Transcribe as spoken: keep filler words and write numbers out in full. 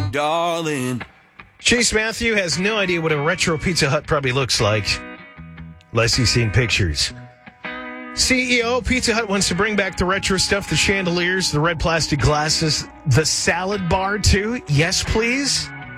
darling. Chase Matthew has no idea what a retro Pizza Hut probably looks like, unless he's seen pictures. C E O, Pizza Hut wants to bring back the retro stuff, the chandeliers, the red plastic glasses, the salad bar, too. Yes, please.